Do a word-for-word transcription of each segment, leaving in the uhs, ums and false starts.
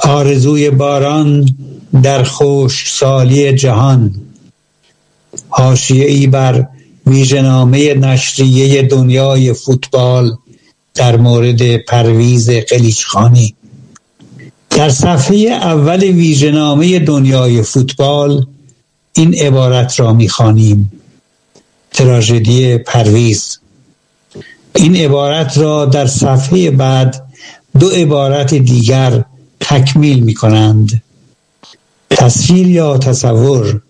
آرزوی باران در خشکسالی جهان، حاشیه‌ای بر ویژه‌نامه نشریه دنیای فوتبال در مورد پرویز قلیچخانی. در صفحه اول ویژه‌نامه دنیای فوتبال این عبارت را می‌خوانیم: تراژدی پرویز. این عبارت را در صفحه بعد دو عبارت دیگر تکمیل می‌کنند: تصویر یا تصور،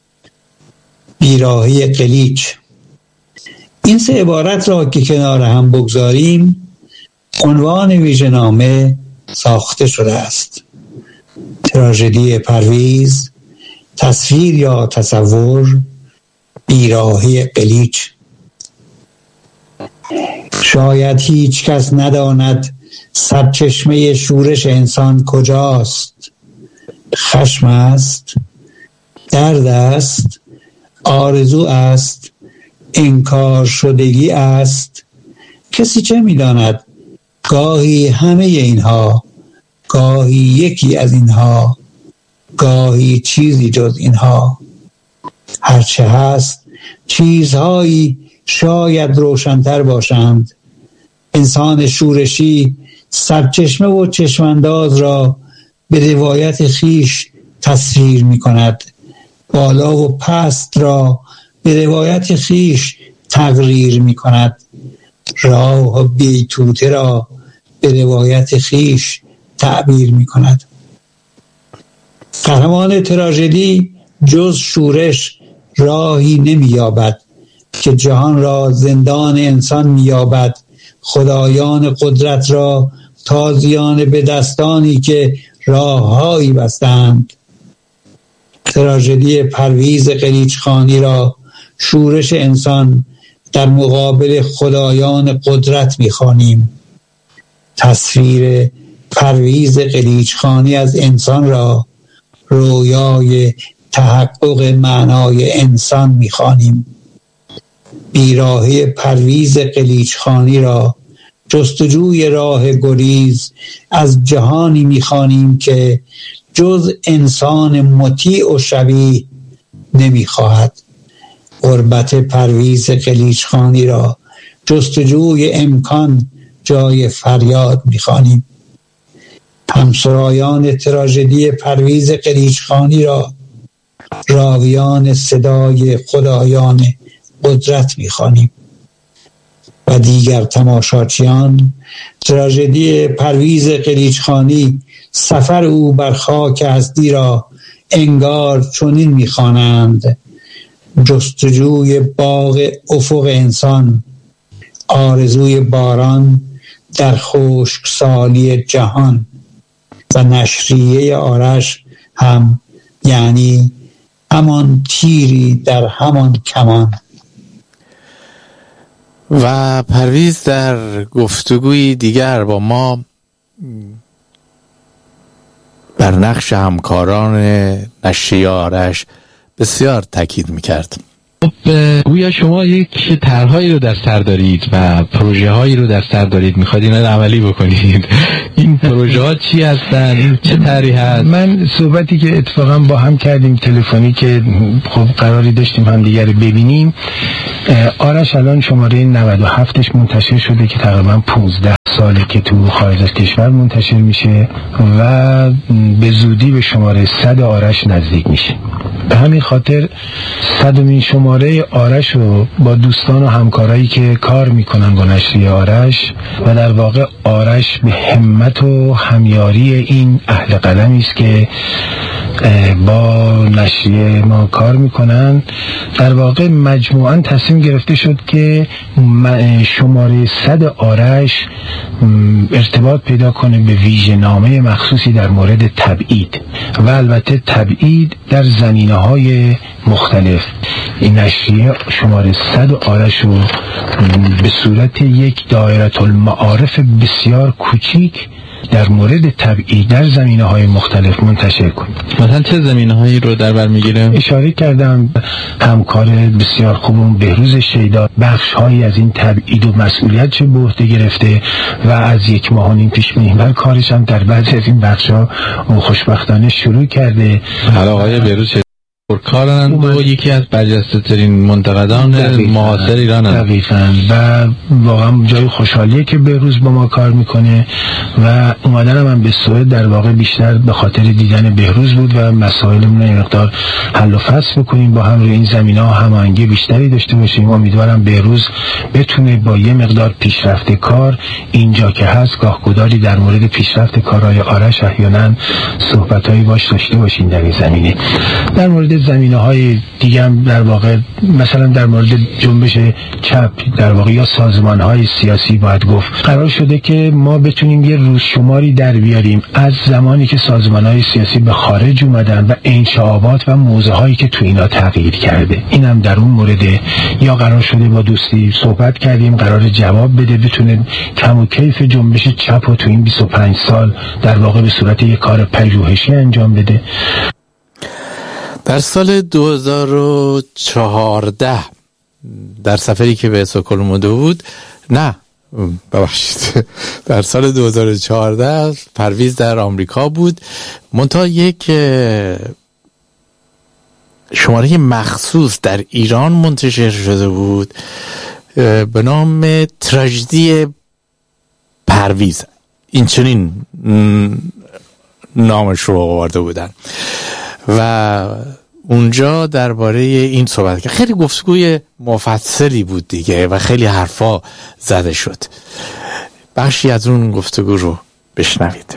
بیراهی قلیچ. این سه عبارت را که کنار هم بگذاریم عنوان ویژه‌نامه ساخته شده است: تراژدی پرویز، تصویر یا تصور، بیراهی قلیچ. شاید هیچ کس نداند سرچشمه شورش انسان کجاست. خشم است، درد است، آرزو است، انکار شدگی است. کسی چه می‌داند؟ گاهی همه اینها، گاهی یکی از اینها، گاهی چیزی جز اینها. هرچه هست چیزهایی شاید روشن‌تر باشند. انسان شورشی سرچشمه و چشمانداز را به روایت خیش تصویر می کند، بالا و پست را به روایت خیش تقریر می کند، راه و بیتوته را به روایت خیش تعبیر می کند. قهرمان تراژدی جز شورش راهی نمی یابد که جهان را زندان انسان می یابد، خدایان قدرت را تازیان به دستانی که راههایی بستند. تراژدی پرویز قلیچخانی را شورش انسان در مقابل خدایان قدرت می‌خوانیم. تصویر پرویز قلیچخانی از انسان را رویای تحقق معنای انسان می‌خوانیم. بیراهی پرویز قلیچخانی را جستجوی راه گریز از جهانی می‌خوانیم که جز انسان مطیع و شبیه نمی‌خواهد. غربت پرویز قلیچخانی را جستجوی امکان جای فریاد می‌خوانیم. همسرایان تراژدی پرویز قلیچخانی را راویان صدای خدایان قدرت می‌خوانیم. و دیگر تماشاچیان تراژدی پرویز قلیچخانی سفر او بر خاک هستی را انگار چنین می‌خوانند: جستجوی باغ افق انسان، آرزوی باران در خشکسالی جهان. و نشریه آرش هم یعنی همان تیری در همان کمان. و پرویز در گفتگوی دیگر با ما بر نقش همکاران نشریه آرش بسیار تاکید میکرد. گویا شما یک طرح‌هایی رو در سر دارید و پروژه‌هایی رو در سر دارید، می‌خواید اینا رو عملی بکنید. این پروژه‌ها چی هستن؟ این چه طرحی هست؟ من صحبتی که اتفاقا با هم کردیم تلفنی که خب قراری داشتیم هم دیگر رو ببینیم، آرش الان شماره نود و هفتش منتشر شده که تقریبا پانزده ساله که تو خارج از کشور منتشر میشه و به زودی به شماره صد آرش نزدیک میشه. به همین خاطر صدمین شماره آرش رو با دوستان و همکارایی که کار میکنن با نشریه آرش و در واقع آرش به همت و همیاری این اهل قلمی است که با نشریه ما کار میکنن، در واقع مجموعاً تصمیم گرفته شد که شماره صد آرش ارتباط پیدا کنه به ویژه‌نامه مخصوصی در مورد تبعید و البته تبعید در زمینه‌های مختلف. این نشریه شماره صد آرش رو به صورت یک دایره المعارف بسیار کوچیک در مورد تبعیض در زمینه‌های مختلف منتشر کنیم. مثلا چه زمینه‌هایی رو در بر می‌گیره؟ اشاره کردم همکار بسیار خوبم بهروز شیدا بخش‌هایی از این تبعیض و مسئولیت چه به عهده گرفته و از یک ماه و نیم پیش محور کارش هم در بعضی از این بخش‌ها خوشبختانه شروع کرده. حالا آقای بهروز کارن و یکی از برجسته ترین منتقدان معاصر ایران هست. دقیقاً و واقعا جای خوشحالیه که بهروز با ما کار میکنه و اومدنم هم به سوئد در واقع بیشتر به خاطر دیدن بهروز بود و مسائلمون رو مقدار حل و فصل بکنیم با هم روی این زمینه‌ها هماهنگی بیشتری داشته باشیم. امیدوارم بهروز بتونه با یه مقدار پیشرفت کار اینجا که هست گاهگداری در مورد پیشرفت کارهای آرش احیانا صحبتایی باش داشته باشیم در این زمینه. در مورد زمینه‌های دیگه هم در واقع مثلا در مورد جنبش چپ در واقع یا سازمان‌های سیاسی باید گفت قرار شده که ما بتونیم یه روزشماری در بیاریم از زمانی که سازمان‌های سیاسی به خارج اومدن و انشعابات و موضوعهایی که تو اینا تغییر کرده. اینم در اون مورد یا قرار شده با دوستی صحبت کردیم قرار جواب بده بتونه کم و کیف جنبش چپ رو تو این بیست و پنج سال در واقع به صورت یک کار پژوهشی انجام بده. در سال دو هزار و چهارده در سفری که به استکهلم بود نه ببخشید در سال دو هزار و چهارده پرویز در آمریکا بود منتها یک شماره مخصوص در ایران منتشر شده بود به نام تراژدی پرویز این چنین نامش رو آورده بودن و اونجا درباره این صحبت که خیلی گفتگوی مفصلی بود دیگه و خیلی حرفا زده شد. بخشی از اون گفتگو رو بشنوید.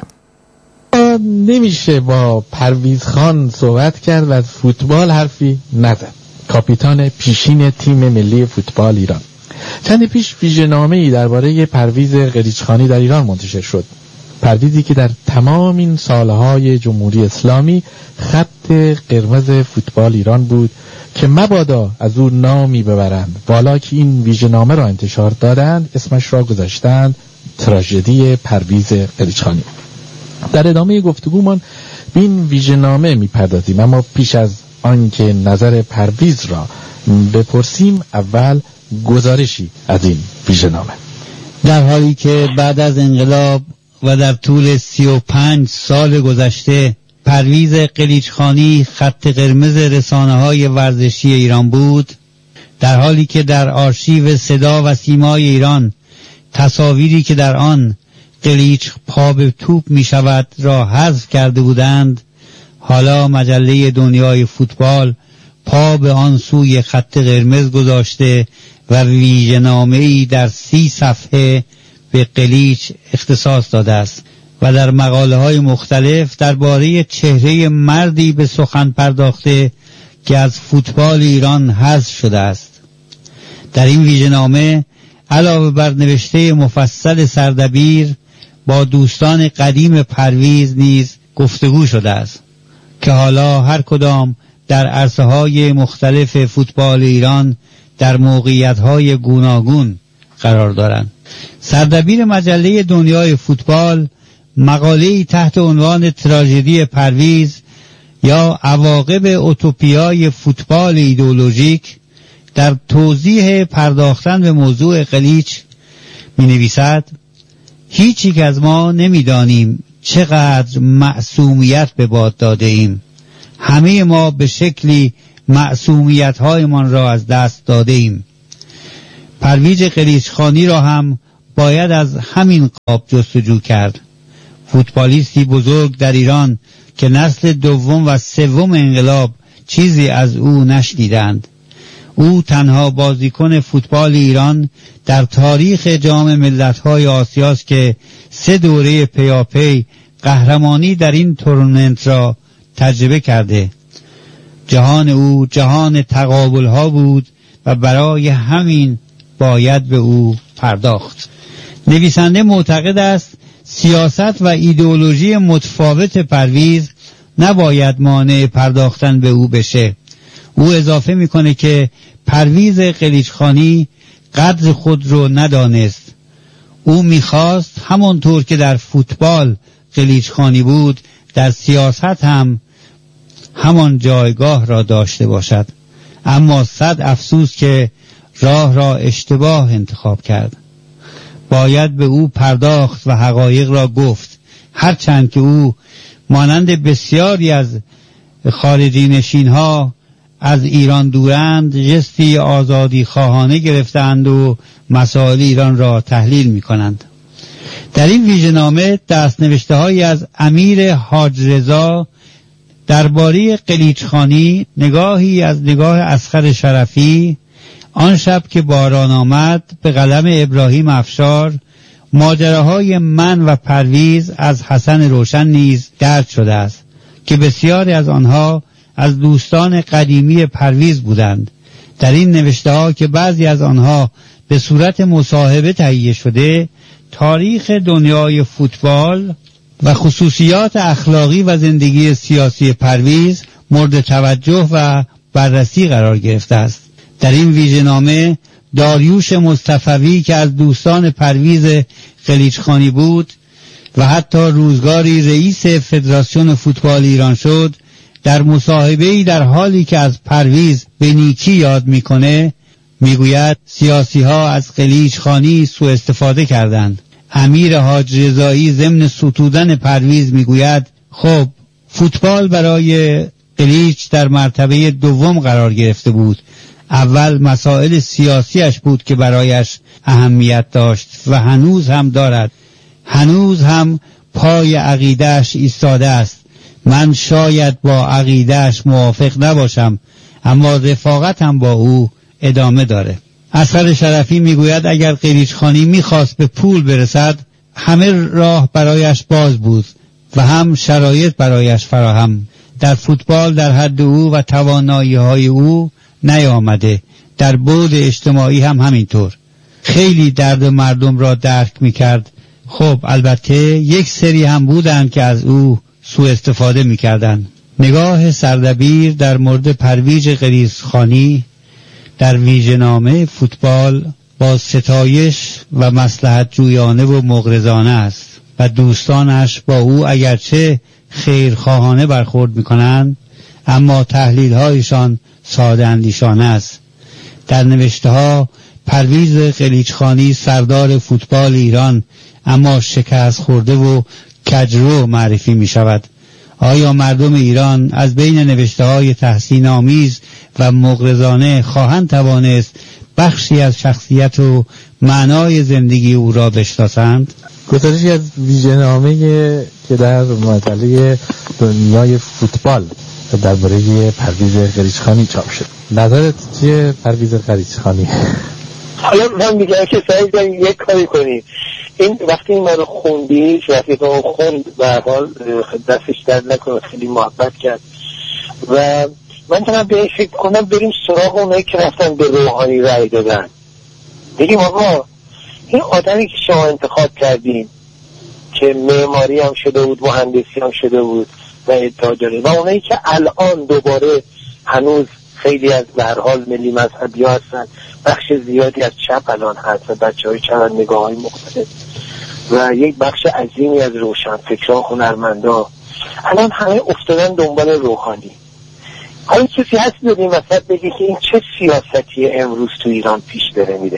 نمیشه با پرویز خان صحبت کرد و از فوتبال حرفی نزد. کاپیتان پیشین تیم ملی فوتبال ایران. چند پیش ویژه‌نامه‌ای درباره پرویز قلیچخانی در ایران منتشر شد. پرویزی که در تمام این سالهای جمهوری اسلامی خط قرمز فوتبال ایران بود که مبادا از او نامی ببرند. والا که این ویژه‌نامه را انتشار دادند اسمش را گذاشتند تراژدی پرویز قلیچخانی. در ادامه گفتگومان به این ویژه‌نامه میپردازیم، اما پیش از آنکه نظر پرویز را بپرسیم اول گزارشی از این ویژه‌نامه. در حالی که بعد از انقلاب و در طول سی و پنج سال گذشته پرویز قلیچخانی خط قرمز رسانه‌های ورزشی ایران بود، در حالی که در آرشیو صدا و سیمای ایران تصاویری که در آن قلیچ پا به توپ می شود را حذف کرده بودند، حالا مجله دنیای فوتبال پا به آن سوی خط قرمز گذاشته و ویژه‌نامه‌ای در سی صفحه به قلیچ اختصاص داده است و در مقاله های مختلف درباره چهره مردی به سخن پرداخته که از فوتبال ایران حذف شده است. در این ویژه‌نامه علاوه بر نوشته مفصل سردبیر با دوستان قدیم پرویز نیز گفتگو شده است که حالا هر کدام در عرصه های مختلف فوتبال ایران در موقعیت های گوناگون قرار دارند. سردبیر مجله دنیای فوتبال مقاله‌ای تحت عنوان تراژدی پرویز یا عواقب اوتوپیای فوتبال ایدئولوژیک در توضیح پرداختن به موضوع قلیچ می نویسد: هیچ یک از ما نمی دانیم چقدر معصومیت به باد داده ایم. همه ما به شکلی معصومیت هایمان را از دست داده ایم. پرویز قلیچخانی را هم باید از همین قاب جستجو کرد. فوتبالیستی بزرگ در ایران که نسل دوم و سوم انقلاب چیزی از او نشنیدند. او تنها بازیکن فوتبال ایران در تاریخ جام ملت‌های آسیاست که سه دوره پیاپی قهرمانی در این تورنمنت را تجربه کرده. جهان او جهان تقابل‌ها بود و برای همین باید به او پرداخت. نویسنده معتقد است سیاست و ایدئولوژی متفاوت پرویز نباید مانع پرداختن به او بشه. او اضافه میکنه که پرویز قلیچخانی قدر خود رو ندانست. او میخواست همانطور که در فوتبال قلیچخانی بود در سیاست هم همان جایگاه را داشته باشد، اما صد افسوس که راه را اشتباه انتخاب کرد. باید به او پرداخت و حقایق را گفت، هرچند که او مانند بسیاری از خارجی نشین ها از ایران دورند، جستی آزادی خواهانه گرفتند و مسائل ایران را تحلیل می کنند. در این ویژه‌نامه دست نوشته هایی از امیر حاج رضا درباره قلیچخانی، نگاهی از نگاه اصغر شرفی، آن شب که باران آمد به قلم ابراهیم افشار، ماجراهای من و پرویز از حسن روشن نیز درج شده است که بسیاری از آنها از دوستان قدیمی پرویز بودند. در این نوشته ها که بعضی از آنها به صورت مصاحبه تهیه شده، تاریخ دنیای فوتبال و خصوصیات اخلاقی و زندگی سیاسی پرویز مورد توجه و بررسی قرار گرفته است. در این ویژه‌نامه داریوش مصطفوی که از دوستان پرویز قلیچخانی بود و حتی روزگاری رئیس فدراسیون فوتبال ایران شد، در مصاحبه‌ای در حالی که از پرویز به نیکی یاد میکنه میگوید سیاسی ها از قلیچخانی سوء استفاده کردند. امیر حاج رضایی ضمن ستودن پرویز میگوید خب فوتبال برای قلیچ در مرتبه دوم قرار گرفته بود. اول مسائل سیاسیش بود که برایش اهمیت داشت و هنوز هم دارد. هنوز هم پای عقیدهش ایستاده است. من شاید با عقیدهش موافق نباشم، اما رفاقت هم با او ادامه داره. اصغر شرفی میگوید اگر قلیچخانی میخواست به پول برسد، همه راه برایش باز بود و هم شرایط برایش فراهم. در فوتبال در حد او و توانایی های او نیامده، در بعد اجتماعی هم همینطور. خیلی درد مردم را درک میکرد. خب البته یک سری هم بودند که از او سوء استفاده میکردند. نگاه سردبیر در مورد پرویز قلیچخانی در ویژه‌نامه فوتبال با ستایش و مصلحت جویانه و مغرضانه است و دوستانش با او اگرچه خیرخواهانه برخورد میکنند، اما تحلیل هایشان ساده اندیشانه است. در نوشته ها پرویز قلیچخانی سردار فوتبال ایران اما شکست خورده و کجرو معرفی می شود. آیا مردم ایران از بین نوشته های تحسین آمیز و مغرضانه خواهند توانست بخشی از شخصیت و معنای زندگی او را بشناسند؟ گزارشی از ویژه‌نامه که در مجله دنیای فوتبال درباره پرویز قلیچخانی چاپ شد. نظرت چیه پرویز قلیچخانی؟ حالا من میگم که سعی کنیم یک کاری کنیم. این وقتی این ما رو خوندی، وقتی که خوند و حال دستش درد نکنه، خیلی محبت کرد و من دارم به این فکر کنم بریم سراغ اونایی که رفتن به روحانی رأی دادن. بگیم آقا این آدمی که شما انتخاب کردیم که معماری هم شده بود، مهندسی هم شده بود و ادعا داره، و اونایی که الان دوباره هنوز خیلی از به هر حال ملی مذهبی ها هستن، بخش زیادی از چپ الان هست و بچه های چپ نگاه های مختلف و یک بخش عظیمی از روشن فکران هنرمندا الان همه افتادن دنبال روحانی. حالا کسی هست بدیم مثلا بگی که این چه سیاستی امروز تو ایران پیش داره میره؟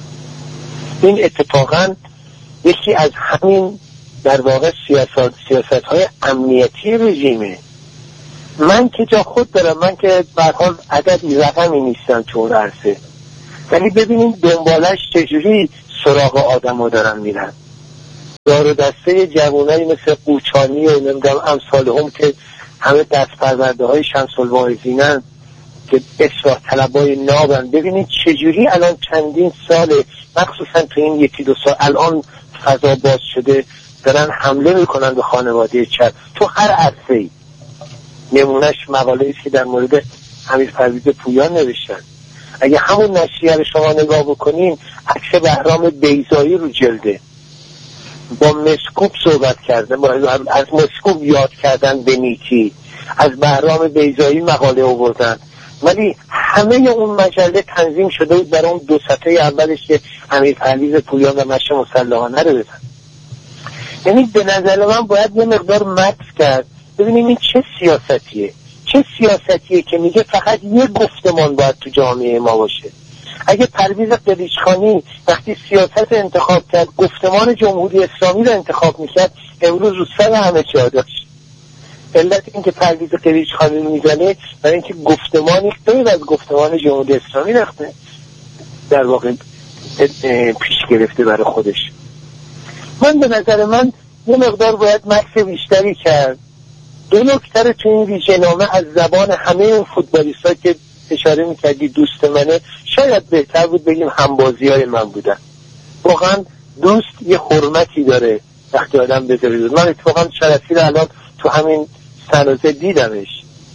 این اتفاقا یکی از همین در واقع سیاست سیاست های امنیتی رژیمه. من که جا خود دارم، من که به هر حال عدد رقمی نیستم تو اون عرصه، ولی ببینیم دنبالش چجوری سراغ آدم ها دارن میرن. دار و دسته جوانایی مثل قوچانی و نمیدونم امثال هم که همه دست پرورده های شمس الواعظینن که اصلاح طلبای نابن، ببینید چجوری الان چندین ساله مخصوصا تو این یکی دو سال الان فضا باز شده دارن حمله میکنن به خانواده چپ تو هر عرصه‌ای. نمونهش مقاله است که در مورد امیر پرویز پویان نوشتن. اگه همون نشریه رو شما نگاه بکنین، عکس بهرام بیضایی رو جلده، با مسکوب صحبت کردن، با از مسکوب یاد کردن به نیکی، از بهرام بیضایی مقاله آوردن، ولی همه اون مجله تنظیم شده بود برای اون دو صفحه اولش که امیر پرویز پویان و مشت مسلحانه رو بزن. یعنی به نظر من باید یه مقدار مکث کرد ببینیم این چه سیاستیه، چه سیاستیه که میگه فقط یه گفتمان باید تو جامعه ما باشه. اگه پرویز قلیچخانی وقتی سیاست انتخاب کرد گفتمان جمهوری اسلامی رو انتخاب میکرد، امروز رو سر همه جا داشت. علت این که پرویز قلیچخانی رو میزنه برای اینکه گفتمانی غیر از گفتمان جمهوری اسلامی رفته در واقع پیش گرفته برای خودش. من به نظر من یه مقدار باید مکث بیشتری کرد. دو نکته رو تو این ویژه‌نامه از زبان همه اون فوتبالیست‌ها که اشاره میکردی دوست منه، شاید بهتر بود بگیم همبازی‌های من بودن. واقعا دوست یه حرمتی داره وقتی آدم بذاره دوست. من اتفاقا شرفی رو الان تو همین سنوزه دیدمش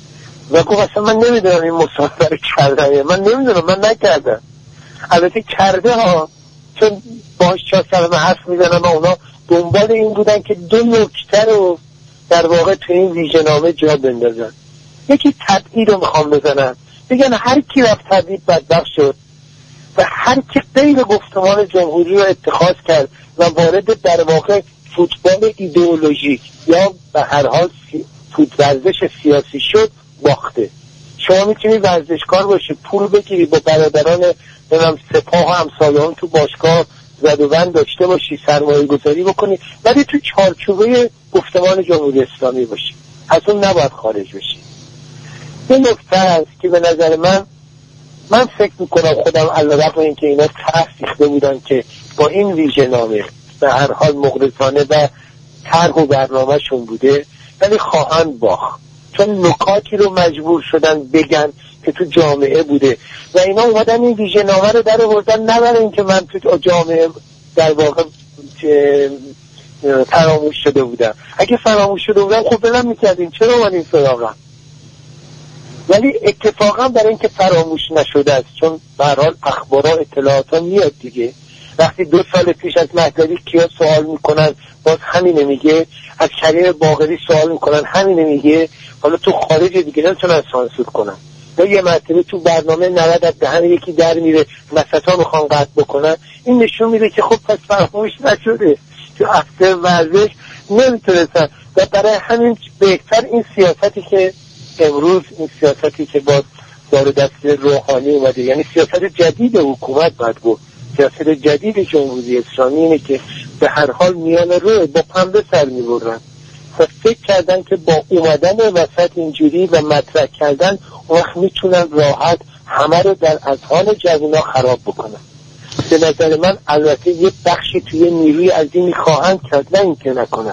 و گفت اصلا من نمیدونم این مسافر رو کردم، من نمیدونم، من نکردم. البته کرده ها، چون باش چهار کلمه حرف میزنم و اونا دنبال این بودن که دو نکته رو در واقع تو این ویژه‌نامه جا بندازن. یکی تبعید رو میخوام بزنن، بگن هر کی رفت تبعید بدبخت شد و هر کی غیر گفتمان جمهوری رو اتخاذ کرد و وارد در واقع فوتبال ایدئولوژیک یا به هر حال سی... فوت ورزش سیاسی شد باخته. شما میتونی ورزشکار باشی، پول بگیری، با برادران نمیم سپاه و همسایه‌هام تو باشگاه زد و بند داشته باشی، سرمایه گذاری بکنی، ولی تو چارچوبه گفتمان جمهوری اسلامی باشی، از اون نباید خارج بشی. یه نکته هست که به نظر من من فکر میکنم خودم علیرغم اینکه اینا تحقیقه بودن که با این ویژه‌نامه به هر حال مغرضانه و طرح و برنامه شون بوده، ولی خواهند باخت، چون نکاتی رو مجبور شدن بگن که تو جامعه بوده و اینا اومدن این ویژه‌نامه رو در آوردن، نه برای اینکه من تو جامعه در واقع فراموش شده بودم. اگه فراموش شده بودم خب بلند میکردیم، چرا اومدیم سراغم؟ ولی اتفاقا برای اینکه فراموش نشده است، چون به هر حال اخبارا اطلاعاتا میاد دیگه. وقتی دو سال پیش از مهدوی کیا سوال میکنن باز همینه میگه، از کریم باقری سوال میکنن همینه میگه، حالا تو خارج دیگه نمیتونن سانسور کنن. یا یه مرتبه تو برنامه نود از دهن یکی در میره وسطا میخوان قطع بکنن، این نشون میده که خب پس فراموش نشده، تو اصل ورزش نمیتونستن. و برای همین بهتر این سیاستی که امروز این سیاستی که باز داره دست روحانی اومده، یعنی سیاست جدید حکومت باید گفت، سیاست جدید جمهوری اسلامی اینه که به هر حال میان رو با پنبه سر میبرن و فکر کردن که با اومدن وسط اینجوری و مطرح کردن وقت میتونن راحت همه رو در اذهان جوونا خراب بکنن. به نظر من البته یه بخشی توی نیروی عظیمی خواهند کرد، نه اینکه نکنن،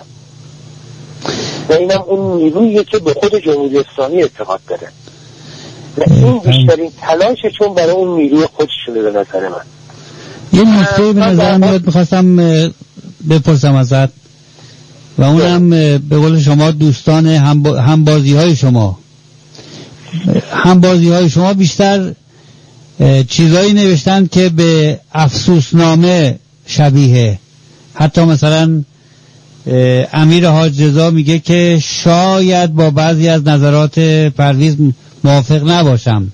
و اینم اون نیروییه که به خود جمهوری اسلامی اعتقاد داره و این بیشترین تلاششون برای اون نیروی خودشونه. به نظر من یه نکته به نظر میاد میخواستم بپرسم ازت و اونم به قول شما دوستان همبازی های شما همبازی های شما بیشتر چیزایی نوشتن که به افسوسنامه شبیه. حتی مثلا امیر حاج رضا میگه که شاید با بعضی از نظرات پرویز موافق نباشم.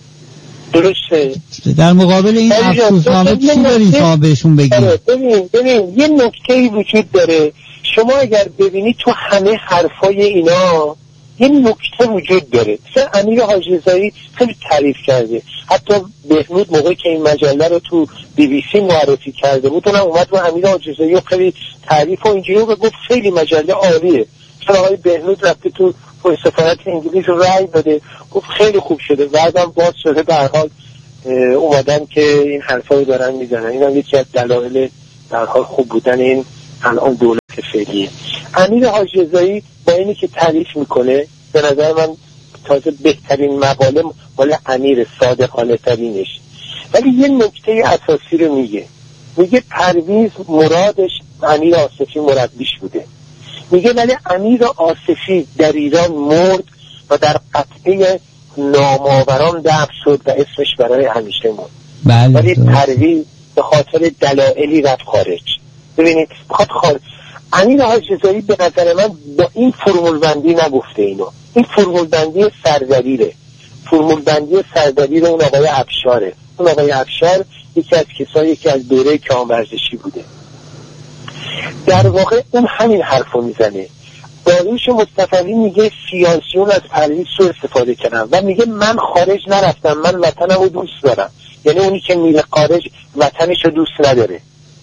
درسته. در مقابل این افسوسنامه چی دارین شما بهشون بگید؟ ببین ببین یه نکته‌ای وجود داره، شما اگر ببینید تو همه حرفای اینا یه نکته وجود داره. مثلا امیر حاج رضایی خیلی تعریف کرده، حتی بهنود موقعی که این مجله رو تو بی بی سی معرفی کرده بود اونم اومد و امیر حاج رضایی خیلی تعریف و اینجوری و گفت خیلی مجله عالیه. مثلا آقای بهنود رفته تو سفارت انگلیس رأی داده، گفت خیلی خوب شده، بعدم باز شده به هر حال اومدن که این حرفا رو دارن میزنن. اینم یکی از دلایل در حال خوب بودن این الان دولت فعلیه. امیر حاج رضایی با اینی که تعریف میکنه به نظر من تازه بهترین مقاله مال امیر صادقانه ترینش، ولی یه نکته اساسی رو میگه. میگه پرویز مرادش امیر آصفی مربیش بوده. میگه ولی امیر آصفی در ایران مرد و در قطعه نامآوران دفن شد و اسمش برای همیشه مرد. ولی پرویز به خاطر دلایلی رفت خارج. ببینید بخاطر خارج. امیر حاج رضایی به نظر من با این فرمول بندی نگفته اینو، این فرمول بندی سرزریره. فرمول بندی سردبیر اون آقای افشاره. اون آقای افشار یکی از کسایی که از دوره کامورزشی بوده. در واقع اون همین حرف رو میزنه. داریوش مصطفی میگه سیاسیون از پرویز سوء استفاده کردن و میگه من خارج نرفتم، من وطنم رو دوست دارم. یعنی اونی که میره خارج وطنش رو دوست نداره.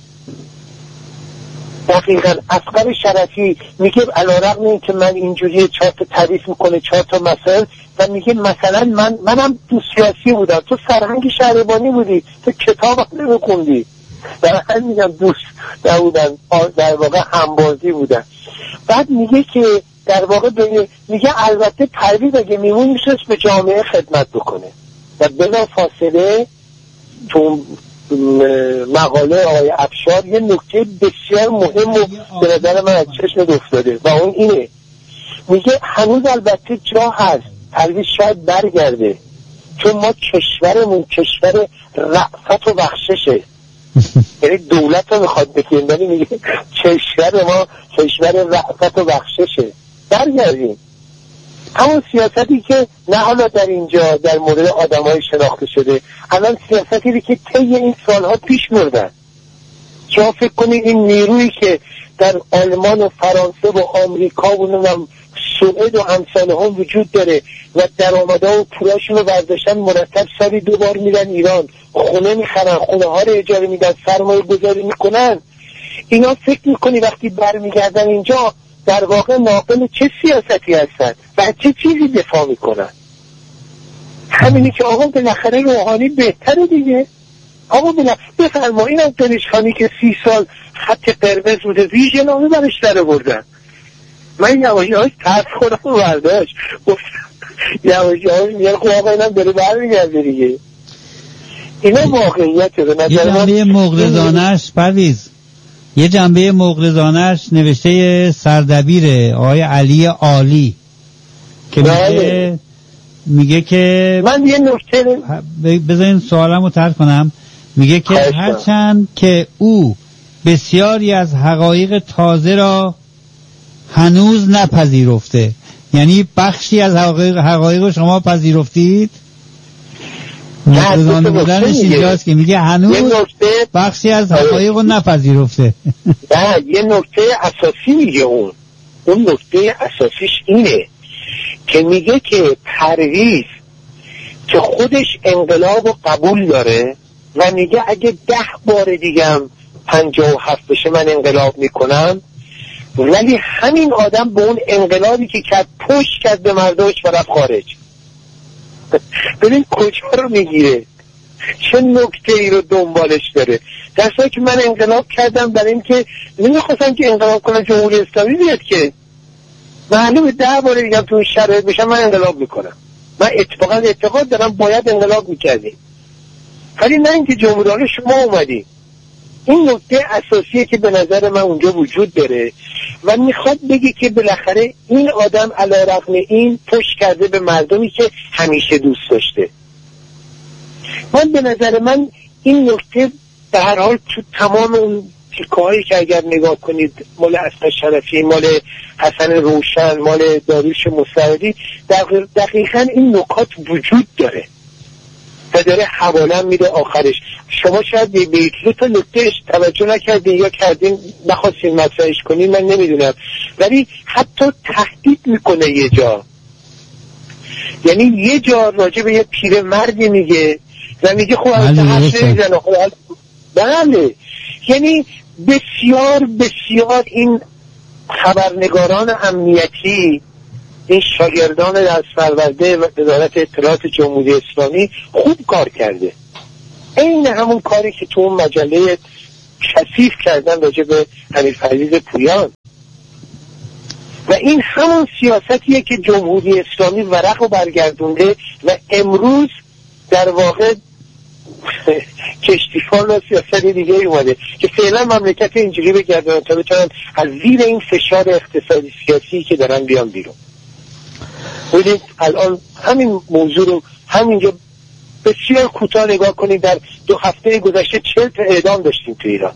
دقیقا اصغر شرفی میگه علیرغم این که من اینجوری چهار تا تعریف میکنه چهار تا مسائل و میگه مثلا من منم دوست سیاسی بودم، تو سرهنگ شهربانی بودی، تو کتاب هم نمیخوندی. در حال میگم دوست نبودن، در واقع همبازی بودن. بعد میگه که در واقع میگه البته پرویز اگه میمون میشست به جامعه خدمت بکنه و بلا فاصله تو مقاله آقای افشار یه نکته بسیار مهم و به نظر من از چشم افتاده و اون اینه، میگه هنوز البته جا هست پرویز شاید برگرده، چون ما کشورمون کشور رأفت و بخششه. یعنی دولت رو میخواد بکنیم، ولی میگه کشور ما کشور رأفت و بخششه، برگردیم. همون سیاستی که نه حالا در اینجا در مورد آدمای شناخته شده، الان سیاستی که طی این سالها پیش مردن. شما فکر کنید این نیرویی که در آلمان و فرانسه و آمریکا و نمیدونم سوئد و امثال هم وجود داره و درآمدها و پولاشون رو برداشتن مرتب سالی دو بار میرن ایران، خونه میخرن، خونه ها رو اجاره میدن، سرمایه گذاری میکنن. اینا فکر میکنی وقتی برمیگردن اینجا در واقع ناقل چه سیاستی هستن و چه چیزی دفاع میکنن؟ همینی که آقا بالاخره روحانی بهتره دیگه. آقا بالاخره بفرما این هم دانشخانی که سی سال خط قرمز بوده ویژه نامه برش در بردن. من یواشی هاش ترس خودم رو برداشت یواشی هاش میگن خب آقا اینم داره برمیگرده دیگه. اینا واقعیت رو یه جنبه مغرضانه‌اش پرویز یه جنبه مغرضانه‌اش نوشته سردبیر آقای علی عالی که میگه میگه که من یه نکته بذارین سوالمو طرح کنم. میگه که هرچند که او بسیاری از حقایق تازه را هنوز نپذیرفته، یعنی بخشی از حقایق, حقایق رو شما پذیرفتید؟ مغرضانه بودنش اینجاست که میگه هنوز بخشی از حقایق رو نپذیرفته. نه یه نکته اساسی میگه اون اون نکته اساسیش اینه که میگه که پرویز که خودش انقلاب و قبول داره و میگه اگه ده بار دیگم پنجاه و هفت بشه من انقلاب میکنم، ولی همین آدم به اون انقلابی که کرد پشت کرد به مردمش و رفت خارج. ببین کجا رو میگیره، چه نکته ای رو دنبالش داره. در صورتی که من انقلاب کردم برای این که نمیخواستم که انقلاب کنم جمهوری اسلامی بیاد، که معلومه ده بار دیگه تو این شرایط بشم من انقلاب میکنم. من اتفاقا اعتقاد دارم باید انقلاب میکردیم، ولی نه اینکه جمهوری شما اومدی. این نکته اساسیه که به نظر من اونجا وجود داره و میخواد بگه که بالاخره این آدم علیرغم این پشت کرده به مردمی که همیشه دوست داشته. من به نظر من این نکته به هر حال تو تمام اون تیکه‌هایی که اگر نگاه کنید مال اصغر شرفی، مال حسن روشن، مال داریوش مصطفی، دقیقاً این نکات وجود داره و داره حوالا میره آخرش. شما شاید به یک دو تا نکتهش توجه نکردین یا کردین نخواستین مطرحش کنین، من نمیدونم، ولی حتی تهدید میکنه یه جا. یعنی یه جا راجع به یه پیر مردی میگه و میگه خب از حرف نمیزنه. بله، یعنی بسیار بسیار این خبرنگاران امنیتی، این شاگردان از فرورده و وزارت اطلاعات جمهوری اسلامی خوب کار کرده. این همون کاری که تو اون مجله کثیف کردن راجع به امیرپرویز پویان، و این همون سیاستیه که جمهوری اسلامی ورق رو برگردونده و امروز در واقع کشتیفان و سیاست دیگه اومده که فعلا مملکت اینجوری بگردن تا بتونن از زیر این فشار اقتصادی سیاسی که دارن بیان بیرون. ببینید الان همین موضوع رو همینجا بسیار کوتاه نگاه کنید. در دو هفته گذشته چهل تا اعدام داشتیم تو ایران.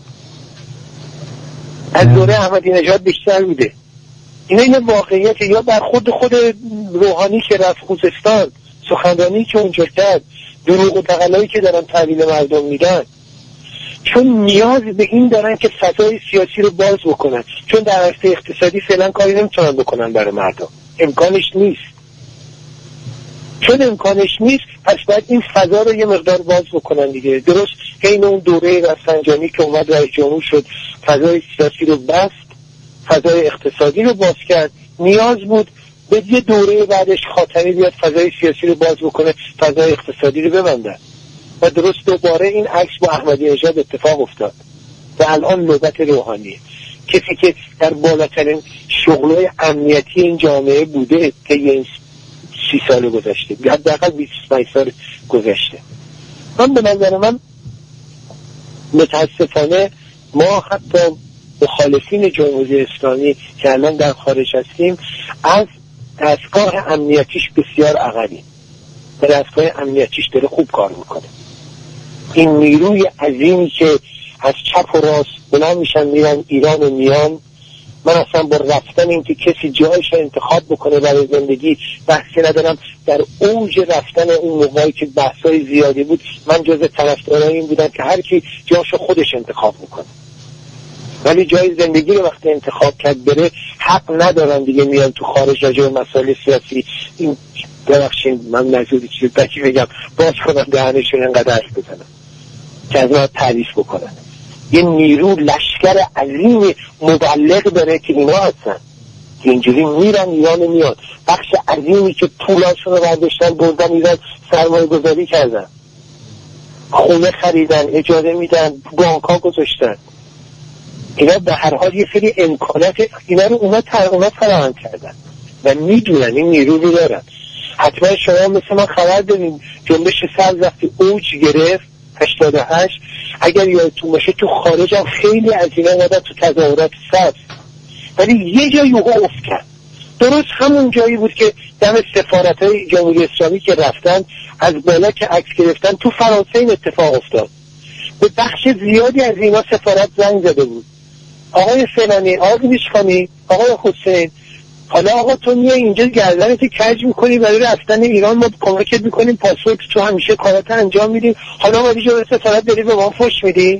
از دوره احمدی نژاد بیشتر بوده. اینا این واقعیت یا بر خود خود روحانی که رفت خوزستان سخنرانی که اونجا کرد، دروغ و دغلایی که دارن تحویل مردم میدن، چون نیاز به این دارن که فضای سیاسی رو باز بکنن، چون در عرصه اقتصادی فعلا کاری نمیتونن بکنن برای مردم، امکانش نیست. چون امکانش نیست پس باید این فضا رو یه مقدار باز بکنن دیگه. درست حین اون دوره رفسنجانی که اومد رئیس جمهور شد، فضای سیاسی رو بست، فضای اقتصادی رو باز کرد، نیاز بود به یه دوره بعدش خاتمی بیاد فضای سیاسی رو باز بکنه، فضای اقتصادی رو ببندن. و درست دوباره این عکس با احمدی نژاد اتفاق افتاد و الان نوبت روحانیه، کسی که در بالاترین شغل‌های امنیتی این جامعه بوده که این سی سال گذشته، حداقل بیست و پنج سال گذشته. من به نظر من متاسفانه ما حتی مخالفین جمهوری اسلامی که الان در خارج هستیم از دستگاه امنیتیش بسیار عقبیم و دستگاه امنیتیش داره خوب کار میکنه. این نیروی عظیمی که از چپ و راست بلند میشن میرن ایران و میان، من اصلا با رفتن این که کسی جایش انتخاب بکنه برای زندگی بحثی ندارم. در اوج رفتن اون موقعی که بحثای زیادی بود من جز طرفدارای این بودم که هر کی جاشو خودش انتخاب میکنه، ولی جای زندگی رو وقتی انتخاب کرد بره حق ندارن دیگه میان تو خارج راجع به مسائل سیاسی این ببخشید من نزدیک چیزی بکی بگم باز کنم دهنشون انقدر حرف بزنم که از ما تعریف بکنن. یه نیرو لشکر عظیم مبلغ داره که اینا هستن که اینجوری میرن ایران میاد، بخش عظیمی که پولاشون رو برداشتن بردن ایران سرمایه گذاری کردن، خونه خریدن، اجاره میدن، بانک ها گذاشتن. اینا به هر حال یه سری امکانات اینا رو اونا اونا فراهم کردن و میدونن این نیرو رو دارن. حتما شما مثل من خبر دارین جنبش سبز وقتی اوج گرفت هشتاد و هشت، اگر یادتون باشه تو خارج هم خیلی از اینا اومدن تو تظاهرات سبز، ولی یه جا یهو افت کرد. درست همون جایی بود که دم سفارت‌های جمهوری اسلامی که رفتن از بالا که عکس گرفتن تو فرانسه این اتفاق افتاد. به بخش زیادی از اینا سفارت زنگ زده بود، آقای فلانی، آقای میشخانی، آقای حسین، حالا آقا تو میای اینجا گردنت کج میکنی برای رفتن ایران، ما کمکت میکنیم، پاسپورت تو همیشه کارات انجام میدیم، حالا ما دیگه سفارت داری به ما فوش میدی؟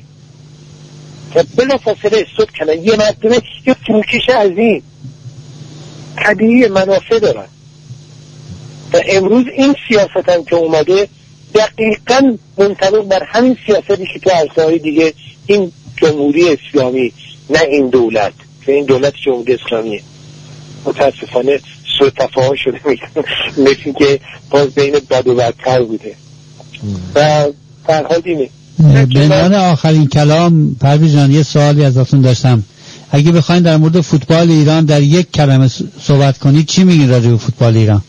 بلا فاصله استوب کنن. یه مردمه یه فروکش عظیم طبیعی منافع دارن و امروز این سیاست هم که اومده دقیقاً منطبق بر همین سیاستی که تو عرصه‌های دیگه این جمهوری اسلامی، نه این دولت، که این دولت جمهوری اسلامیه متاسفانه سوء تفاهم شده میگن مثل که باز بین بد و بدتر بوده و فرهاد اینه. به عنوان آخرین کلام پرویز جان یه سوالی ازتون داشتم، اگه بخواید در مورد فوتبال ایران در یک کلمه صحبت کنید چی میگین راجع به فوتبال ایران؟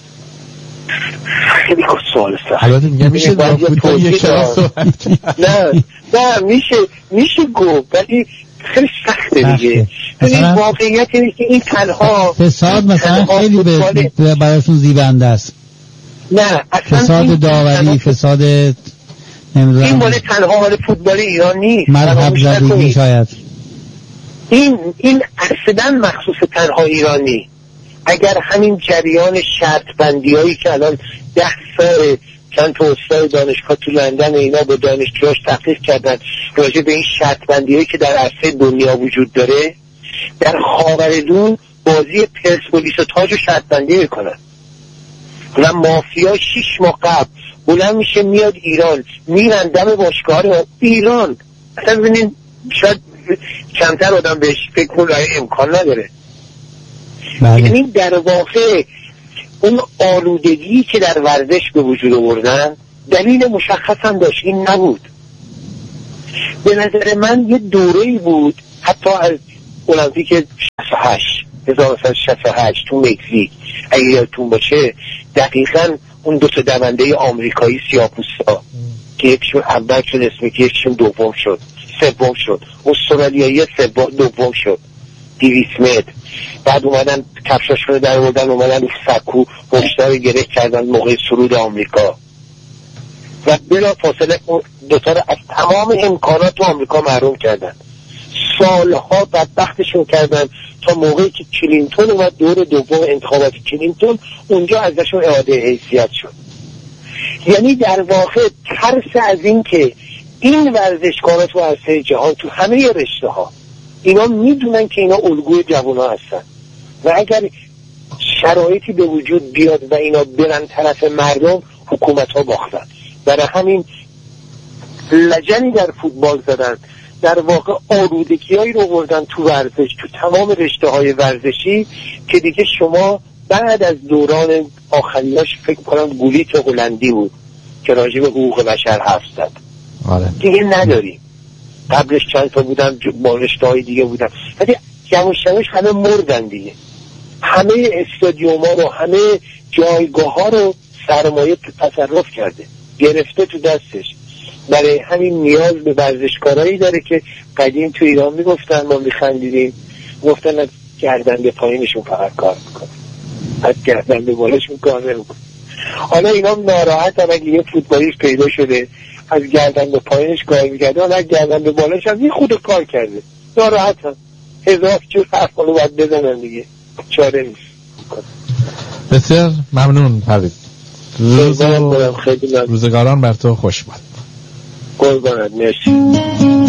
خیلی خوب سوال سخت. البته میگم میشه در فوتبال یک کلمه صحبت نه نه میشه میشه گفت ولی خیلی سخته دیگه. این واقعیت اینه که این تنها فساد مثلا خیلی به براشون زیبنده است. نه اصلا فساد داوری، فساد نمیدونم، این مال تنها مال فوتبال ایران نیست، مذهب زدگی شاید. این این اصلا مخصوص تنها ایرانی. اگر همین جریان شرط بندی هایی که الان ده سال چند تا استاد دانشگاه تو لندن اینا با دانشجوهاش تحقیق کردن راجع به این شرط بندی هایی که در عرصه دنیا وجود داره، در خاورمیانه بازی پرسپولیس و تاج و شرط بندی میکنن و مافیا شیش ماه قبل بلند میشه میاد ایران، میرن دم باشگاه ایران. اصلا ببینین شاید کمتر آدم بهش فکر کنه امکان نداره. یعنی در واقع اون آلودگی که در ورزش به وجود آوردن دلیل مشخص هم داشت، این نبود. به نظر من یه دوره‌ای بود حتی از المپیک شصت و هشت هزار و نهصد و شصت و هشت تو مکزیک اگه یادتون باشه، دقیقاً اون دو تا دونده آمریکایی سیاه‌پوستا که یکیشون اول شد اسمی که یکیشون دوم شد سوم شد، استرالیایی سوم دوم شد، دویست متر، بعد اومدن کفشاشون رو در آوردن اومدن رو سکو پشتا رو گره کردن موقع صعود آمریکا و بلا فاصله دوتا رو از تمام امکانات تو آمریکا محروم کردن. سالها بدبختشون کردن تا موقعی که کلینتون اومد دور دوم انتخابات کلینتون، اونجا ازشون اعاده حیثیت شد. یعنی در واقع ترس از این که این ورزشکارا تو عرصه جهان تو همه رشته ها اینا میدونن که اینا الگوی جوونا هستن و اگر شرایطی به وجود بیاد و اینا برن طرف مردم، حکومت ها باختن. برای همین لجنی در فوتبال زدن، در واقع آلودگی هایی رو بردن تو ورزش، تو تمام رشته های ورزشی که دیگه شما بعد از دوران آخریاش فکر کنم گولیت هلندی بود که راجع به حقوق بشر حرف زد. آره. دیگه نداریم. قبلش چند تا بودن با رشته های دیگه بودن، ولی جمعش جمعش همه مردن دیگه. همه استادیوم ها رو، همه جایگاه ها رو سرمایه تصرف کرده، گرفته تو دستش. برای همین نیاز به ورزشکارایی داره که قدیم تو ایران میگفتن، ما میخندیدیم، گفتن از گردن به پایینشون فقط کار میکنه، از گردن به بالاشون کار نمیکنه. حالا اینا ناراحت هم اگه یه فوتبالیست پیدا شده از گردن به پایینش کار میکرده، حالا از گردن به بالاش هم یه خود کار کرده، ناراحت هم هزار جور حرف رو باید بزنن دیگه، چاره نیست. بسیار ممنون پرویز. روز روزگاران بر تو خوش باد. قربانت، مرسی.